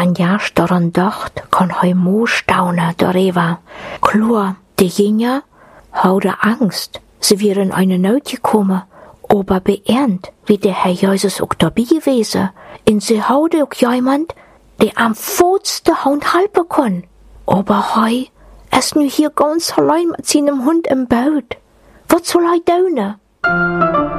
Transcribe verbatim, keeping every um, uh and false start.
man erst daran dacht, kann hei mo staunen darüber. Klar, die Jünger hatten Angst, sie wären eine Not gekommen, aber beernt, wie der Herr Jesus auch dabei gewesen. Und sie hatten auch jemand, der am vorsten Hund halten kann. Aber hei, er ist nu hier ganz allein mit seinem Hund im Boot. Was soll er tun?